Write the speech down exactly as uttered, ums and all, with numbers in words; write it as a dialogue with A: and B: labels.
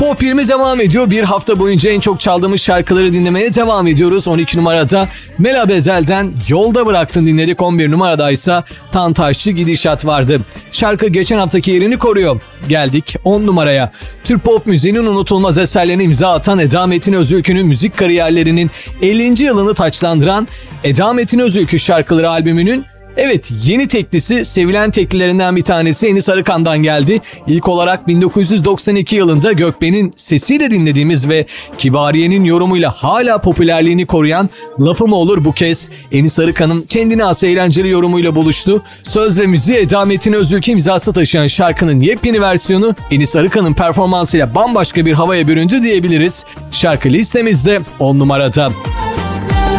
A: Pop yirmi devam ediyor. Bir hafta boyunca en çok çaldığımız şarkıları dinlemeye devam ediyoruz. on iki numarada Mela Bezel'den Yolda Bıraktın dinledik. on bir numaradaysa Tantaşçı Gidişat vardı. Şarkı geçen haftaki yerini koruyor. Geldik on numaraya. Türk pop müziğinin unutulmaz eserlerine imza atan Eda Metin Özülkü'nün müzik kariyerlerinin ellinci yılını taçlandıran Eda Metin Özülkü şarkıları albümünün evet yeni teklisi, sevilen teklilerinden bir tanesi Enis Arıkan'dan geldi. İlk olarak bin dokuz yüz doksan iki yılında Gökben'in sesiyle dinlediğimiz ve Kibariye'nin yorumuyla hala popülerliğini koruyan Lafı Mı Olur bu kez Enis Arıkan'ın kendine has eğlenceli yorumuyla buluştu. Söz ve müziği Eda Metin Özülkü imzası taşıyan şarkının yepyeni versiyonu Enis Arıkan'ın performansıyla bambaşka bir havaya büründü diyebiliriz. Şarkı listemizde on numarada.